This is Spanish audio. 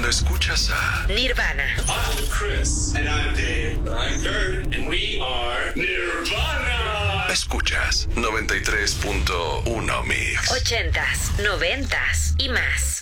escuchas a Nirvana. I'm Chris. And I'm Dave. I'm Kurt. And we are Nirvana. Escuchas 93.1 Mix. 80s, 90s y más.